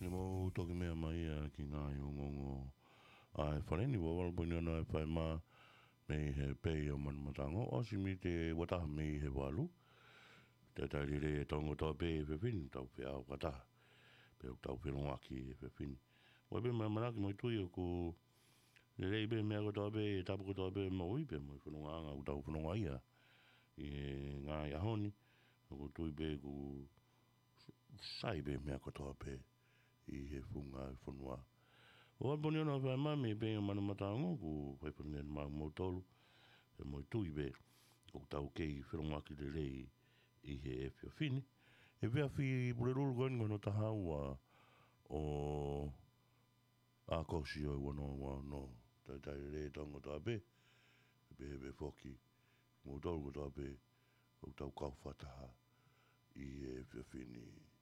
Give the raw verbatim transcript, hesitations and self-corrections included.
Ni mo toki mea mai a ki ngā iongongo. Ai whaneni wa walpuni ana e whai mā me he pei o manamatango. O si mi te wataha me he walu. Te tairi re e tongo toa pe e whiwhini, tau whi au kataha. Pe o tau whenua ki e whiwhini. Wa pe mai manaki mo i tui o ko le rei pe mea ko toa pe e tapu ko toa pe mo ui pe mo i whenua anga u tau whenua ia. I ngā iahoni. Ko tui pe ku sai pe mea ko toa pe i he whunga e whenua. O alponi ana whai mami e pe o manamatango ku whaipuni e maa mo tolu. E mo i tui pe o tau kei whenua ki le rei i he e whiwhini. E whea whi purerulu koen kono taha ua o a kosi o i wano wano. Tai tai re tongo toa pe. E pe he pe whoki. Mo tolu ko toa pe o tau kau whataha i e whiwhini.